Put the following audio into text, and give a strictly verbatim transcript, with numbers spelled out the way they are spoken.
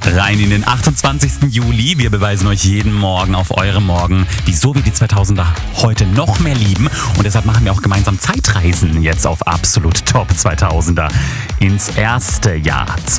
Rein in den achtundzwanzigsten Juli. Wir beweisen euch jeden Morgen auf eurem Morgen, wieso wir die zweitausender heute noch mehr lieben. Und deshalb machen wir auch gemeinsam Zeitreisen jetzt auf Absolut Top zweitausender ins erste Jahr